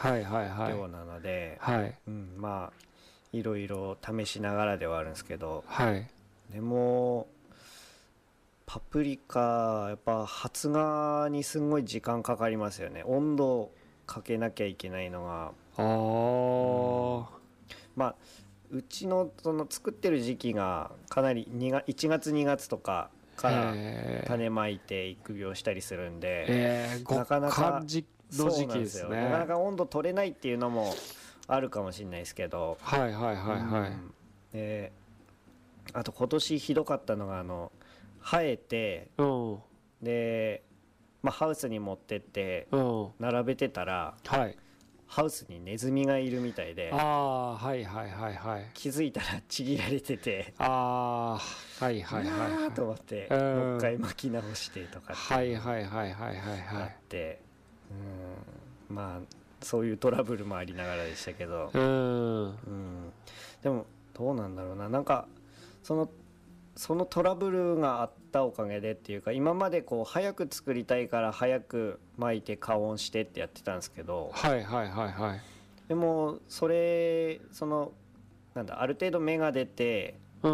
はいはいはい量なので、 はい、 まあいろいろ試しながらではあるんですけど、 はい、 でもパプリカやっぱ発芽にすんごい時間かかりますよね。温度かけなきゃいけないのが、 ああ、 まあうちのその作ってる時期がかなり1月2月とかから種まいて育苗したりするんで、なかなかの時そう期ですなんですよ、なかなね。 か温度取れないっていうのもあるかもしれないですけど、 はいはいはいはい。 であと今年ひどかったのが生えて、 うん。 で、ハウスに持ってってうん。 並べてたら、 はい。 ハウスにネズミがいるみたいで、 ああ、はいはいはいはい。 気づいたらちぎられてて、 ああ、はいはいはいわーとは思ってい。うもう一回ん。 巻き直してとかってはいいうのはいはいはいはいがあはい。 って、まあそういうトラブルもありながらでしたけど、 うん。 でもどうなんだろうな、なんかそのトラブルがあったおかげでっていうか、今までこう早く作りたいから早く巻いて加温してってやってたんですけど、 はいはいはいはい。 でもなんだ、ある程度芽が出てうん。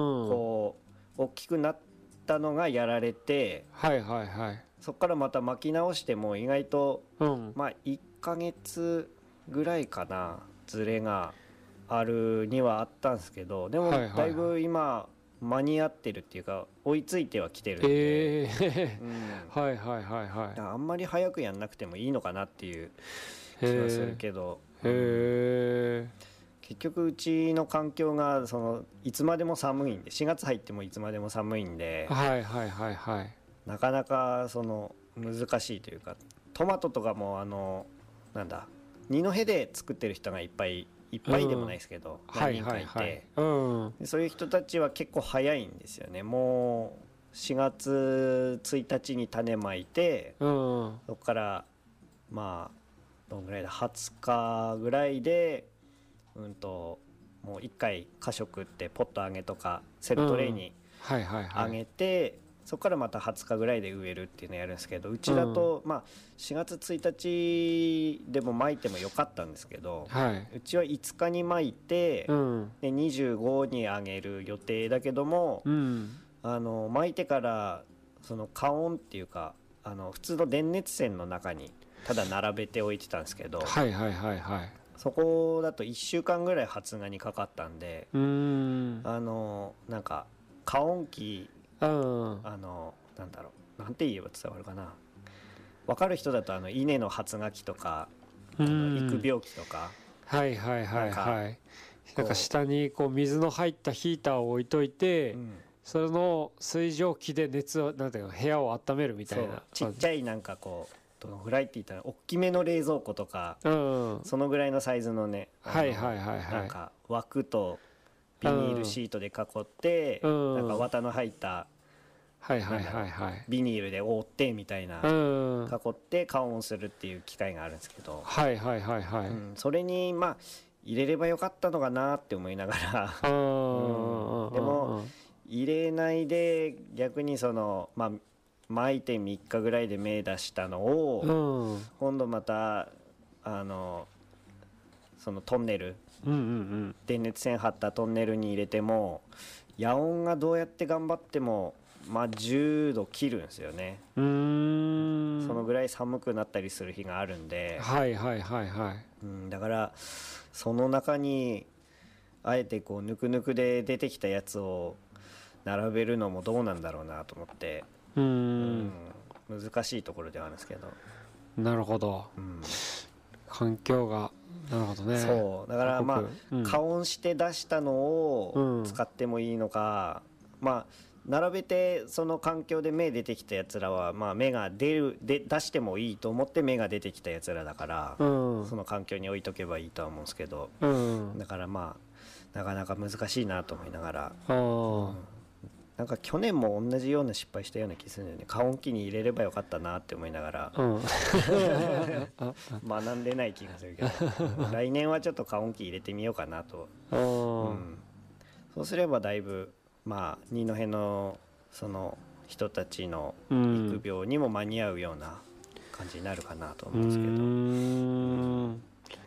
こう大きくなったのがやられて、 はいはいはい。 そこからまた巻き直しても意外とうん。 1ヶ月ぐらいかな、ズレがあるにはあったんですけど、でもはいはいはい。 だいぶ今間に合ってるっていうか追いついてはきてるんで、 ええー。はいはいはいはい。 あんまり早くやんなくてもいいのかなっていう気はするへけど、 え。へえ。 結局うちの環境がいつまでも寒いんで、4月入ってもいつまでも寒いんで、 はいはいはいはい。 なかなか難しいというか、トマトとかもなんだ、二戸で作ってる人がいっぱいでもないですけど、何人かいて、でそういう人たちは結構早いんですよね。もう4月1日に種まいて、そこからどんぐらいだ、20日ぐらいでもう1回過食ってポット上げとかセルトレイに上げて、そこからまた20日ぐらいで植えるっていうのをやるんですけど、うちだと4月1日でもまいてもよかったんですけど、うちは5日にまいて、で25に上げる予定だけども、まいてから加温っていうか、普通の電熱線の中にただ並べておいてたんですけど、そこだと1週間ぐらい発芽にかかったんで、なんか加温器、なんだろう、なんて言えば伝わるかな、分かる人だと稲の発芽器とか育苗器とか、 なんか下にこう水の入ったヒーターを置いといて、その水蒸気で熱をなんていうの、部屋を温めるみたいな、 ちっちゃいなんかこうどのぐらいって言ったら大きめの冷蔵庫とか、そのぐらいのサイズのね、なんか枠とビニールシートで囲って、なんか綿の入ったビニールで覆ってみたいな、囲って加温するっていう機械があるんですけど、それに入れればよかったのかなって思いながらでも入れないで逆に巻いて3日ぐらいで芽出したのを、今度またそのトンネル、電熱線張ったトンネルに入れても野温がどうやって頑張っても10度切るんですよね。そのぐらい寒くなったりする日があるんで、だからその中にあえてこうぬくぬくで出てきたやつを並べるのもどうなんだろうなと思って、難しいところではあるんですけど。 なるほど、環境が、なるほどね。 そうだから加温して出したのを使ってもいいのか、並べてその環境で芽出てきたやつらは芽が出してもいいと思って芽が出てきたやつらだから、その環境に置いとけばいいとは思うんですけど、だからなかなか難しいなと思いながら、なんか去年も同じような失敗したような気するんだよね。加温器に入れればよかったなって思いながら、学んでない気がするけど来年はちょっと加温器入れてみようかなと、そうすればだいぶ二戸のその人たちの育苗にも間に合うような感じになるかなと思うんですけど、